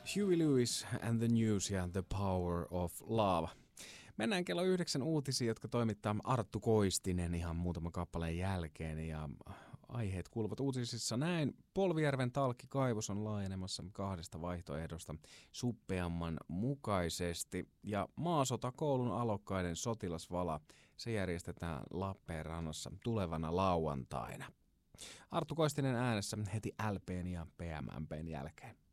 Huey Lewis and the News ja The Power of Love. Mennään kello 9 uutisiin, jotka toimittaa Arttu Koistinen ihan muutaman kappaleen jälkeen. Ja aiheet kuuluvat uutisissa näin. Polvijärven talkkikaivos on laajenemassa 2 vaihtoehdosta suppeamman mukaisesti. Ja maasotakoulun alokkaiden sotilasvala, se järjestetään Lappeenrannassa tulevana lauantaina. Arttu Koistinen äänessä heti LPn ja PMMPn jälkeen.